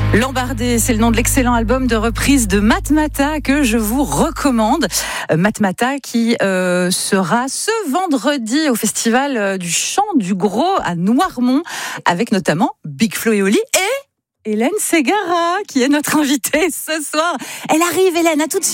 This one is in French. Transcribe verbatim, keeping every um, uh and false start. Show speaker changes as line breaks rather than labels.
L'Embardé, c'est le nom de l'excellent album de reprise de Matmata que je vous recommande. Matmata qui euh, sera ce vendredi au festival du Chant du Gros à Noirmont avec notamment Big Flo et Oli et Hélène Ségara qui est notre invitée ce soir. Elle arrive, Hélène, à tout de suite.